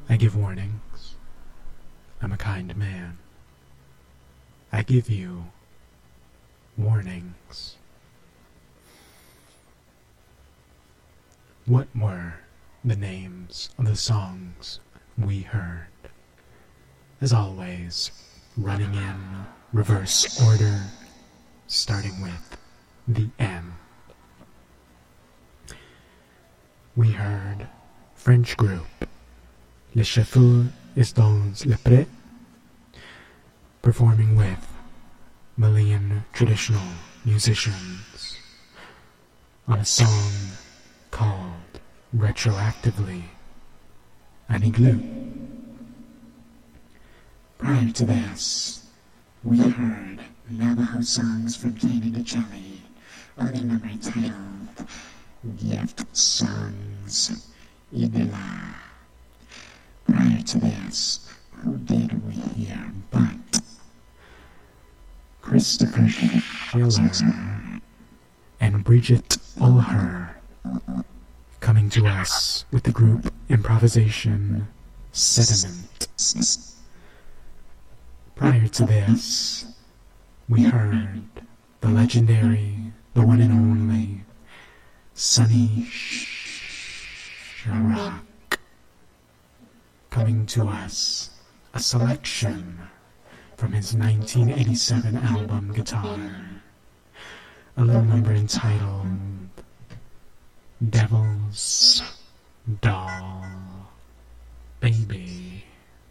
I give warnings. I'm a kind man. I give you warnings. What were the names of the songs we heard? As always, running in reverse order, starting with the M. We heard French group Les Chauffeurs Estons Le Pré performing with Malian traditional musicians on a song called Retroactively An Igloo. Prior to this, we heard Navajo songs from Canada Jelly on a number titled Gift Songs Idila. Prior to this, who did we hear but Christopher Schiller and Bridget Ulher coming to us with the group improvisation Sediment. Prior to this, we heard the legendary, the one and only Sonny Sharrock coming to us a selection from his 1987 album Guitar, a little number entitled Devil's Doll Baby.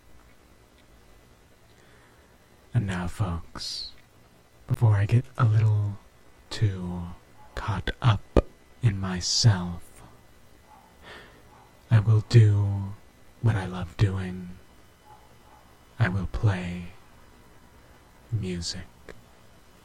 And now, folks, before I get a little too caught up in myself, I will do what I love doing. I will play music.